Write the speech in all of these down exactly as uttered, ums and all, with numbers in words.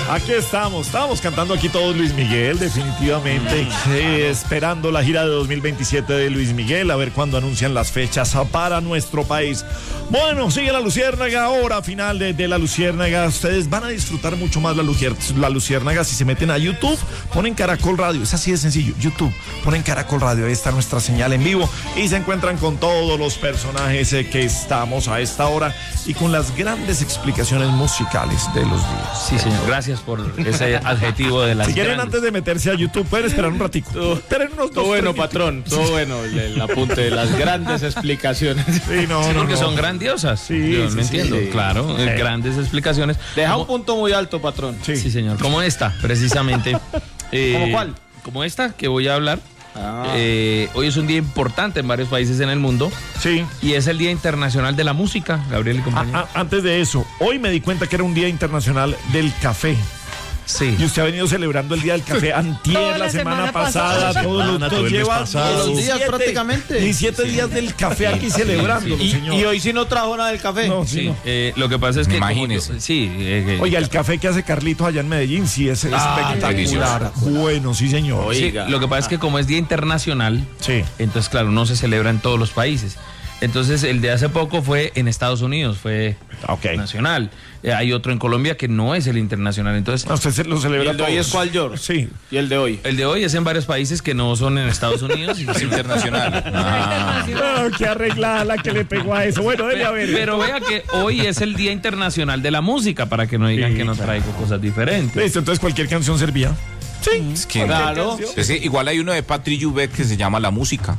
Aquí estamos, estábamos cantando aquí todos Luis Miguel, definitivamente, eh, esperando la gira de dos mil veintisiete de Luis Miguel, a ver cuándo anuncian las fechas para nuestro país. Bueno, sigue la Luciérnaga, hora final de, de la Luciérnaga. Ustedes van a disfrutar mucho más la, Lucier, la Luciérnaga si se meten a YouTube, ponen Caracol Radio, es así de sencillo, YouTube, ponen Caracol Radio, ahí está nuestra señal en vivo y se encuentran con todos los personajes eh, que estamos a esta hora y con las grandes explicaciones musicales de los días. Sí, señor, gracias por ese adjetivo de las Si quieren, grandes. antes de meterse a YouTube, pueden esperar un ratico. Esperen unos Todo dos, bueno, tres patrón, todo bueno, el, el apunte de las grandes explicaciones. Sí, no, Sí, no, porque no. son grandiosas. Sí, Yo sí, me sí, entiendo, sí. claro, Sí. grandes explicaciones. Deja Como- un punto muy alto, patrón. Sí. Sí, señor, como esta, precisamente. Eh, ¿Cómo cuál? Como esta que voy a hablar. Ah. Eh, hoy es un día importante en varios países en el mundo Sí. y es el Día Internacional de la Música, Gabriel y A- compañía. a- antes de eso, hoy me di cuenta que era un Día Internacional del Café. Sí. Y usted ha venido celebrando el Día del Café antier, Toda la, la semana, semana pasada, pasada. todos los Semana, todo todo el mes lleva pasado. Todos los días diecisiete prácticamente. diecisiete días del café aquí celebrándolo, Y, señor. y hoy sí no trajo nada del café. No, sí, Sí, no. eh, lo que pasa es que... Imagínese. como yo- sí. eh, eh, Oiga, el café que hace Carlitos allá en Medellín sí es Ah, espectacular. Bueno, sí, señor. sí, Oiga. lo que pasa es que como es Día Internacional, Sí. entonces claro, no se celebra en todos los países. Entonces el de hace poco fue en Estados Unidos, fue Ok. nacional. Eh, hay otro en Colombia que no es el internacional. Entonces Ah, usted se lo ¿Y celebra el de hoy todos. es cuál, George? Sí. ¿Y el de hoy? el de hoy es en varios países que no son en Estados Unidos. y Es internacional. Ah. Ah, qué arreglada la que le pegó a eso. Bueno, debe haber. Pero vea que hoy es el Día Internacional de la Música, para que no digan Sí, que no claro. traigo cosas diferentes. Listo, entonces cualquier canción servía. Sí. Es que- Claro. Es que igual hay uno de Patrick Juvet que se llama La Música.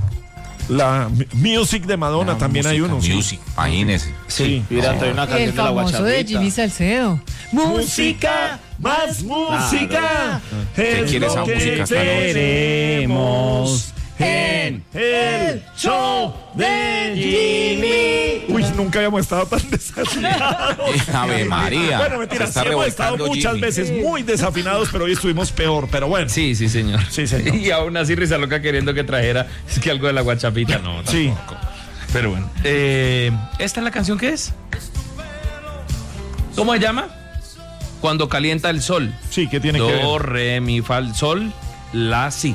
La m- Music de Madonna La también hay música, uno. sí. Music, imagínese. Sí. Mira, trae una El canción de la famoso de guachapita. Jimmy Salcedo. Música, más música. ¿Qué Es quiere lo esa que música, Carlos? queremos en el show de Jimmy. Uy, nunca habíamos estado tan desafinados. Ave María. Bueno, mentira, Se está sí hemos estado revolcando muchas Jimmy. veces muy desafinados, pero hoy estuvimos peor. Pero bueno. Sí, sí, señor. Sí, señor. Y aún así Risa Loca queriendo que trajera es que algo de la guachapita, no. Sí. Tampoco. Pero bueno. Eh, ¿Esta es la canción que es? ¿Cómo se llama? Cuando calienta el sol. Sí, ¿qué tiene que Do, ver? re, mi, fa, sol, la, si.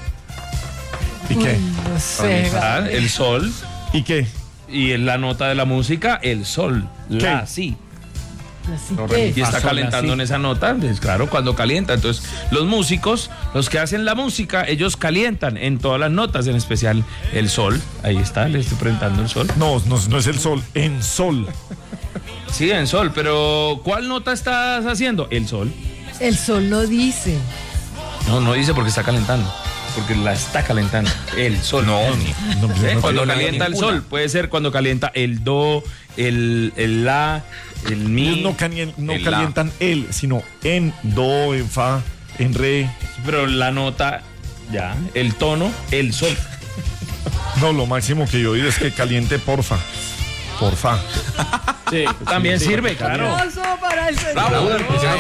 ¿Y qué? No sé. Ah, el sol. ¿Y qué? Y en la nota de la música, el sol, la, ¿Qué? si. Así Y que, está calentando en esa nota, pues, claro, cuando calienta. Entonces, los músicos, los que hacen la música, ellos calientan en todas las notas, en especial el sol. Ahí está, le estoy presentando el sol. No, no, no es el sol, en sol. Sí, en sol, pero ¿cuál nota estás haciendo? El sol. el sol no dice. No, no dice porque está calentando, porque la está calentando. El sol. No, No, pues, ¿Eh? no Cuando tiene calienta el ninguna. sol, puede ser cuando calienta el do, el, el la, el mi. Ellos no, calien- no El la. calientan el, sino en do, en fa, en re. Pero la nota, ya, el tono, el sol. No, lo máximo que yo he oído es que caliente porfa. Porfa. Sí. También sirve, claro. Oso para el señor. Bravo.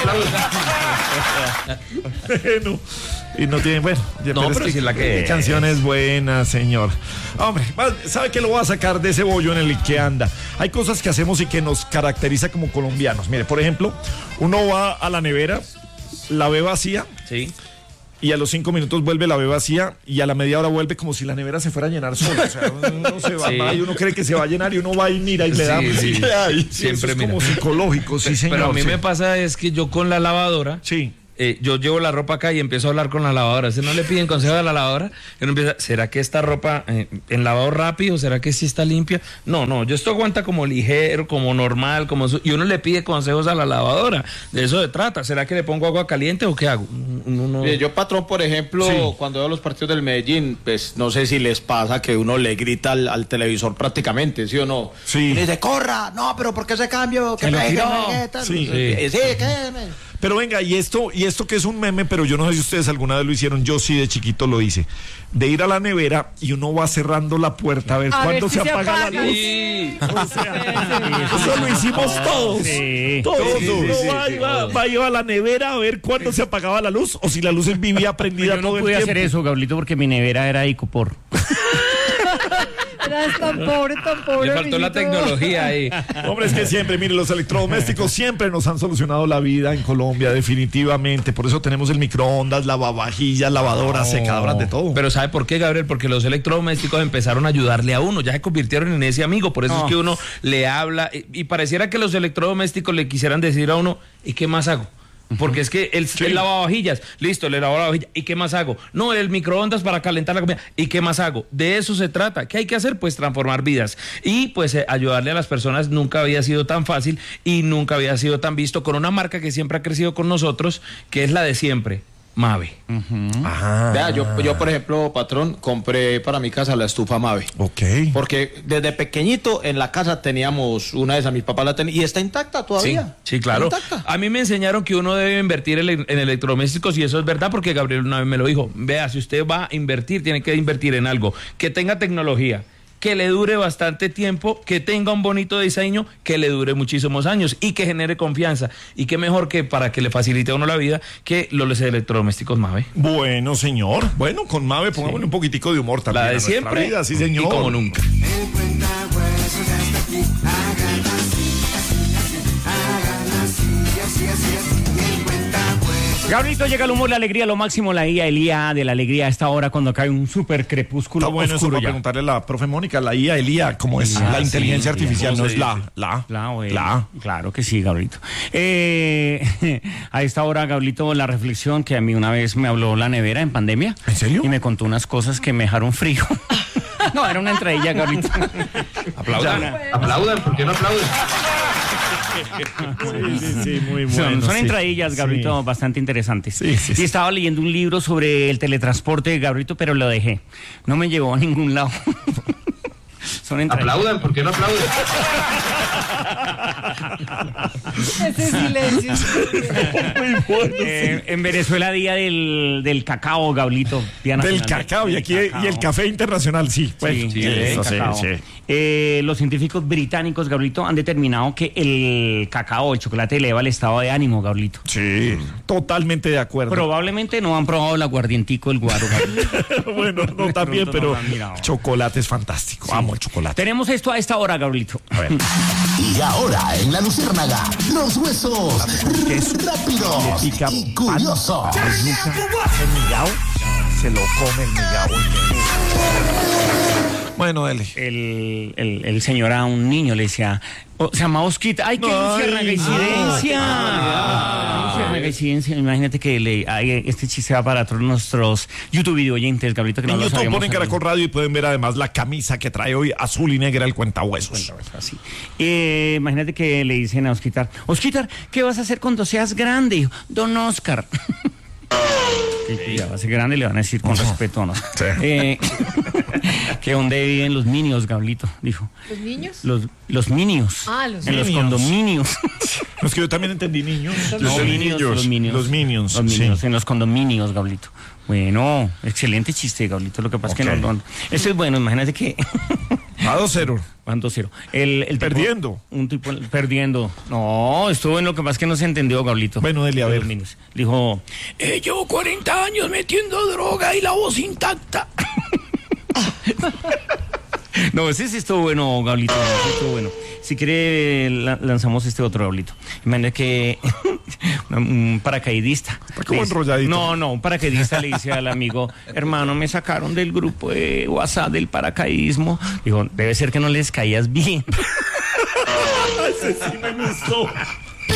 Bueno, y no tiene, bueno, ya- No, es pero sí es la que es. canciones buenas, señor. Hombre, va- ¿sabe qué lo voy a sacar de ese bollo en el que anda? Hay cosas que hacemos y que nos caracteriza como colombianos. Mire, por ejemplo, uno va a la nevera, la ve vacía Sí. y a los cinco minutos vuelve, la ve vacía y a la media hora vuelve como si la nevera se fuera a llenar sola. O sea, uno se va, Sí. va y uno cree que se va a llenar y uno va y mira y le da Sí, sí. y queda ahí. Sí, Siempre eso es como mira. psicológico, sí, señor. Pero a mí sí. me pasa es que yo con la lavadora, Sí. eh, yo llevo la ropa acá y empiezo a hablar con la lavadora. ¿Se no le piden consejo a la lavadora? Y uno empieza, ¿será que esta ropa eh, en lavado rápido? ¿Será que sí está limpia? No, no, yo esto aguanta como ligero, como normal, como su- y uno le pide consejos a la lavadora. De eso se trata. ¿Será que le pongo agua caliente o qué hago? Uno no- Mire, yo, patrón, por ejemplo, Sí. cuando veo los partidos del Medellín, pues no sé si les pasa que uno le grita al, al televisor prácticamente, ¿sí o no? Sí. Y le dice, corra, no, pero ¿por qué ese cambio? ¿Qué Se lo me- tiró. qué tal? Sí. Eh, sí, ¿qué me- Pero venga, y esto, y esto que es un meme, pero yo no sé si ustedes alguna vez lo hicieron, yo sí de chiquito lo hice, de ir a la nevera y uno va cerrando la puerta a ver A cuándo ver si se se apaga la apaga. luz. Sí. O sea, eso lo hicimos todos. Sí. Todos. Sí, sí, Uno sí, va, sí, iba, va, iba a la nevera a ver cuándo se apagaba la luz o si la luz vivía prendida Yo no todo el pude tiempo. hacer eso, Gablito, porque mi nevera era Icopor. Eras tan pobre, tan pobre. Le faltó la mijito. tecnología ahí. Hombre, es que siempre, mire, los electrodomésticos siempre nos han solucionado la vida en Colombia, definitivamente. Por eso tenemos el microondas, lavavajillas, lavadoras, secadoras, de todo. Pero ¿sabe por qué, Gabriel? Porque los electrodomésticos empezaron a ayudarle a uno, ya se convirtieron en ese amigo. Por eso No. es que uno le habla y, y pareciera que los electrodomésticos le quisieran decir a uno, ¿y qué más hago? Porque es que el, el lavavajillas, listo, le lavo la vajilla, ¿y qué más hago? No, el microondas para calentar la comida, ¿y qué más hago? De eso se trata. ¿Qué hay que hacer? Pues transformar vidas. Y pues eh, ayudarle a las personas nunca había sido tan fácil y nunca había sido tan visto con una marca que siempre ha crecido con nosotros, que es la de siempre, Mave. Ajá. Vea, yo, yo, por ejemplo, patrón, compré para mi casa la estufa Mave. Ok. Porque desde pequeñito en la casa teníamos una de esas, mi papá la tenía y está intacta Sí, todavía. sí, claro. Está intacta. A mí me enseñaron que uno debe invertir en, en electrodomésticos y eso es verdad porque Gabriel una vez me lo dijo. Vea, si usted va a invertir, tiene que invertir en algo que tenga tecnología, que le dure bastante tiempo, que tenga un bonito diseño, que le dure muchísimos años y que genere confianza. Y qué mejor que para que le facilite a uno la vida que los electrodomésticos Mave. Bueno, señor. Bueno, con Mave pongámosle un poquitico de humor también. La a de nuestra siempre vida, sí, señor. y como nunca. El cuentahuesos ya está aquí. Hagan así, así, así. Hagan así, así, así, así. El cuentahuesos. Gabrielito, llega el humor, la alegría, lo máximo, la I A, el I A de la alegría a esta hora cuando cae un súper crepúsculo Está bueno eso oscuro para ya. preguntarle a la profe Mónica, la I A, el I A, ¿cómo es? Ah, la inteligencia sí, artificial, ¿cómo no se es la, dice? la, La, bueno, la. claro que sí, Gabrielito. Eh, a esta hora, Gabrielito, la reflexión que a mí una vez me habló la nevera en pandemia. ¿En serio? Y me contó unas cosas que me dejaron frío. No, era una entradilla, Gabrielito. Aplaudan, aplaudan, ¿por qué no aplauden? Sí, sí, sí, muy Son, bueno. son sí. entradillas, Gabrielito, Sí. bastante interesantes. Sí, sí, sí. Y estaba leyendo un libro sobre el teletransporte de Gabrielito, pero lo dejé. No me llevó a ningún lado. Son entradillas. Aplaudan, ¿por qué no aplauden? Ese silencio. Muy bueno. Eh, en Venezuela, día del, del cacao, Gabrielito. Día Del nacional cacao, y del aquí cacao. y el café internacional, sí. Pues, Sí, sí, el eso, sí, cacao. sí. Eh, los científicos británicos, Gabrielito, han determinado que el cacao, el chocolate, eleva el estado de ánimo, Gabrielito. Sí, totalmente de acuerdo. Probablemente no han probado el aguardientico, el guaro, Gabrielito. Bueno, no también, pronto pero no lo han mirado. chocolate es fantástico. Amo el chocolate. Tenemos esto a esta hora, Gabrielito. A ver. Y ahora en la Luciérnaga, los huesos queso. rápidos Le pica y pan. curiosos. El migao se lo come el migao. Bueno, dele. El, el, el señor a un niño le decía, oh, se llama Osquita. ¡Ay, qué Ay, luciérnaga incidencia! ah, Luciérnaga incidencia. Imagínate que le, ay, este chiste va para todos nuestros YouTube video oyentes, Gabrielito, que no En lo YouTube sabemos. ponen Caracol Radio y pueden ver además la camisa que trae hoy azul y negra el cuentahuesos. Así. Eh, imagínate que le dicen a Osquitar, Osquitar, ¿qué vas a hacer cuando seas grande? Dijo, Don Oscar. Y ya va a ser grande, le van a decir con respeto, ¿no? Sí. Eh, que donde viven los minions, Gablito, dijo. ¿Los niños? Los, los minions. Ah, los En los minions. condominios. No, es que yo también entendí niños. Yo No, entendí minions, los minions. Los minions. Los minions, sí. en los condominios, Gablito. Bueno, excelente chiste, Gablito. Lo que pasa Ok. es que no, no. Eso es bueno, imagínate que. A dos cero. Van dos cero. El, el tipo- Perdiendo. un tipo perdiendo. No, estuvo en lo que pasa es que no se entendió, Gablito. Bueno, dele, a De ver. los minions. Dijo, eh, llevo cuarenta años metiendo droga y la voz intacta. No, ese sí estuvo bueno, Gablito. Ese estuvo bueno. Si quiere, la- lanzamos este otro, Gablito. Imagínate que un paracaidista. Está como le dice- enrolladito. No, no, un paracaidista le dice al amigo, hermano, me sacaron del grupo de WhatsApp del paracaidismo. Dijo, debe ser que no les caías bien. Ese sí me gustó.